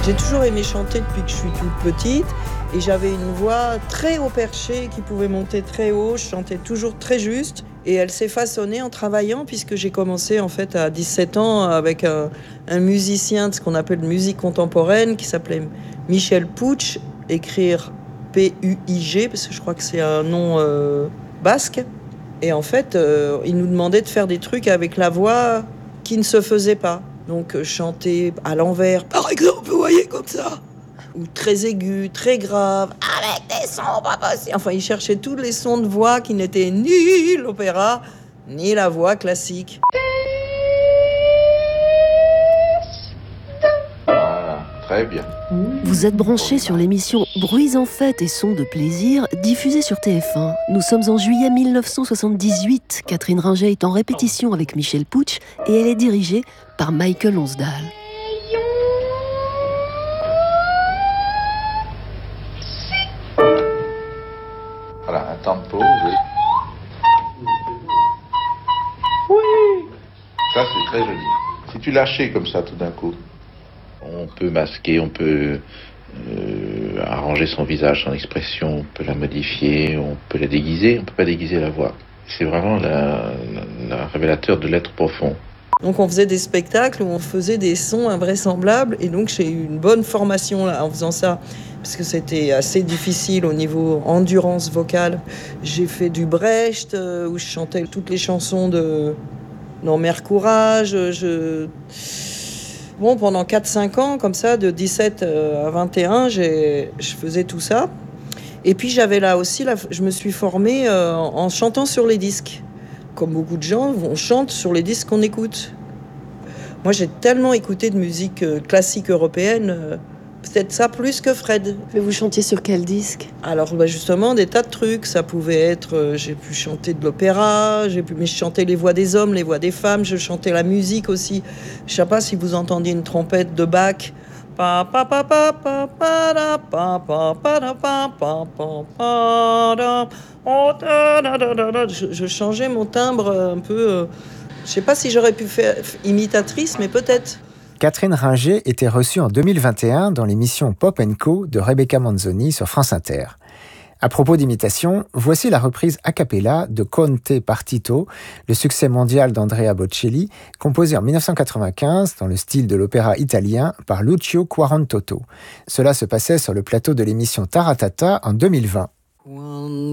J'ai toujours aimé chanter depuis que je suis toute petite et j'avais une voix très haut perché qui pouvait monter très haut. Je chantais toujours très juste et elle s'est façonnée en travaillant puisque j'ai commencé en fait à 17 ans avec un musicien de ce qu'on appelle musique contemporaine qui s'appelait Michel Puig, écrire Puig parce que je crois que c'est un nom basque. Et en fait, il nous demandait de faire des trucs avec la voix qui ne se faisait pas. Donc chanter à l'envers, par exemple, vous voyez, comme ça. Ou très aigu, très grave, avec des sons pas possibles. Enfin, il cherchait tous les sons de voix qui n'étaient ni l'opéra, ni la voix classique. Voilà, très bien. Vous êtes branchés sur l'émission Bruits en fête et sons de plaisir, diffusée sur TF1. Nous sommes en juillet 1978. Catherine Ringer est en répétition avec Michel Puig et elle est dirigée par Michael Lonsdal. Voilà, un temps de pause. Oui. Ça, c'est très joli. Si tu lâchais comme ça tout d'un coup, on peut masquer, on peut arranger son visage, son expression, on peut la modifier, on peut la déguiser, on peut pas déguiser la voix. C'est vraiment la révélateur de l'être profond. Donc on faisait des spectacles où on faisait des sons invraisemblables et donc j'ai eu une bonne formation là, en faisant ça parce que c'était assez difficile au niveau endurance vocale. J'ai fait du Brecht où je chantais toutes les chansons de Mère Courage. Bon, pendant 4-5 ans, comme ça, de 17 à 21, je faisais tout ça. Et puis j'avais là aussi, je me suis formée en chantant sur les disques. Comme beaucoup de gens, on chante sur les disques qu'on écoute. Moi, j'ai tellement écouté de musique classique européenne, peut-être ça plus que Fred. Mais vous chantiez sur quel disque ? Alors, justement, des tas de trucs. Ça pouvait être, j'ai pu chanter de l'opéra, mais je chantais les voix des hommes, les voix des femmes, je chantais la musique aussi. Je ne sais pas si vous entendiez une trompette de Bach. Je changeais mon timbre un peu. Je ne sais pas si j'aurais pu faire imitatrice, mais peut-être. Catherine Ringer était reçue en 2021 dans l'émission Pop & Co de Rebecca Manzoni sur France Inter. À propos d'imitation, voici la reprise a cappella de Conte Partito, le succès mondial d'Andrea Bocelli, composé en 1995 dans le style de l'opéra italien par Lucio Quarantotto. Cela se passait sur le plateau de l'émission Taratata en 2020.